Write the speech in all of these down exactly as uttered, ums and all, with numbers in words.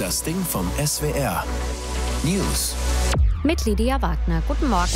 Das Ding vom S W R. News. Mit Lydia Wagner. Guten Morgen.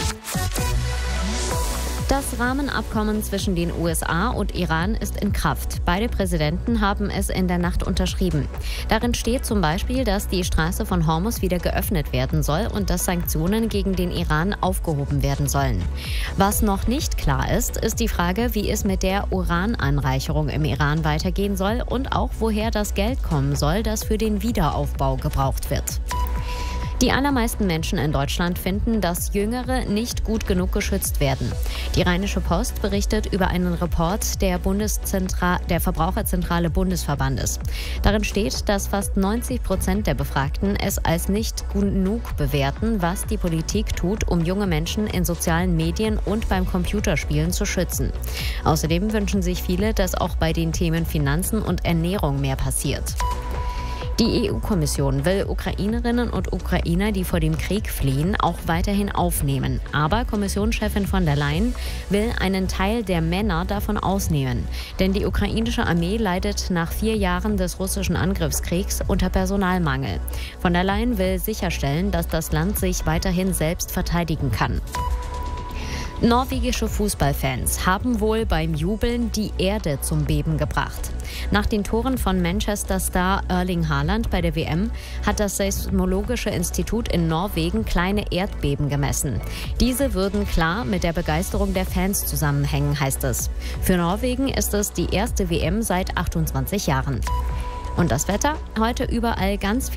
Das Rahmenabkommen zwischen den U S A und Iran ist in Kraft. Beide Präsidenten haben es in der Nacht unterschrieben. Darin steht zum Beispiel, dass die Straße von Hormuz wieder geöffnet werden soll und dass Sanktionen gegen den Iran aufgehoben werden sollen. Was noch nicht klar ist, ist die Frage, wie es mit der Urananreicherung im Iran weitergehen soll und auch woher das Geld kommen soll, das für den Wiederaufbau gebraucht wird. Die allermeisten Menschen in Deutschland finden, dass Jüngere nicht gut genug geschützt werden. Die Rheinische Post berichtet über einen Report der, Bundeszentra- der Verbraucherzentrale Bundesverbandes. Darin steht, dass fast neunzig Prozent der Befragten es als nicht genug bewerten, was die Politik tut, um junge Menschen in sozialen Medien und beim Computerspielen zu schützen. Außerdem wünschen sich viele, dass auch bei den Themen Finanzen und Ernährung mehr passiert. Die E U-Kommission will Ukrainerinnen und Ukrainer, die vor dem Krieg fliehen, auch weiterhin aufnehmen. Aber Kommissionschefin von der Leyen will einen Teil der Männer davon ausnehmen. Denn die ukrainische Armee leidet nach vier Jahren des russischen Angriffskriegs unter Personalmangel. Von der Leyen will sicherstellen, dass das Land sich weiterhin selbst verteidigen kann. Norwegische Fußballfans haben wohl beim Jubeln die Erde zum Beben gebracht. Nach den Toren von Manchester-Star Erling Haaland bei der W M hat das Seismologische Institut in Norwegen kleine Erdbeben gemessen. Diese würden klar mit der Begeisterung der Fans zusammenhängen, heißt es. Für Norwegen ist es die erste W M seit achtundzwanzig Jahren. Und das Wetter? Heute überall ganz viel